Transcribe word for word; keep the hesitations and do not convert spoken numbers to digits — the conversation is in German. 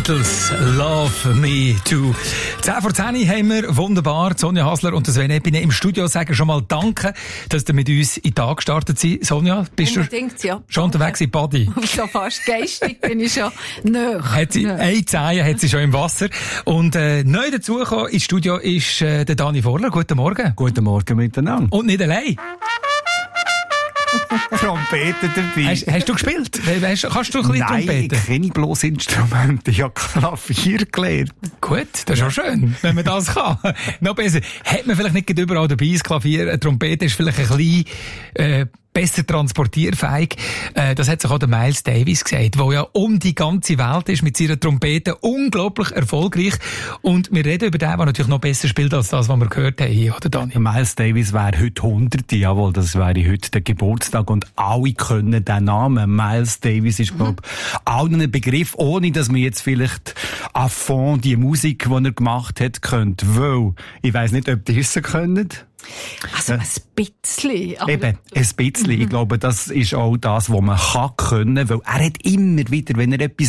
Beatles, Love Me Too. zehn vor zehn haben wir, wunderbar, Sonja Hasler und Sven Epine im Studio sagen schon mal Danke, dass ihr mit uns in den Tag gestartet seid. Sonja, bist Unbedingt, du ja. schon unterwegs in Body? So fast geistig bin ich schon näher. Hat sie, eine Zehe hat sie schon im Wasser. Und äh, neu dazugekommen ins Studio ist äh, der Dani Vorler. Guten Morgen. Guten Morgen miteinander. Und nicht allein. Trompete dabei. Hast, hast du gespielt? Hast, kannst du ein bisschen Nein, Trompete? keine bloß Instrumente. Ich habe Klavier gelernt. Gut, das ist auch schön, wenn man das kann. Noch besser. Hat man vielleicht nicht überall dabei, das Klavier, eine Trompete ist vielleicht ein bisschen äh, besser transportierfähig. Äh, das hat sich auch der Miles Davis gesagt, der ja um die ganze Welt ist mit seiner Trompete, unglaublich erfolgreich. Und wir reden über den, der natürlich noch besser spielt als das, was wir gehört haben hier, oder Dani? Miles Davis wäre heute hundert, jawohl, das wäre heute der Geburtstag und alle können den Namen. Miles Davis ist, mhm. glaube ich, allen ein Begriff, ohne dass man jetzt vielleicht à fond die Musik, die er gemacht hat, kennt. Weil, ich weiss nicht, ob ihr es könnt. Also ein bisschen. Aber Eben, ein bisschen. Mhm. Ich glaube, das ist auch das, was man kann können, weil er hat immer wieder, wenn er etwas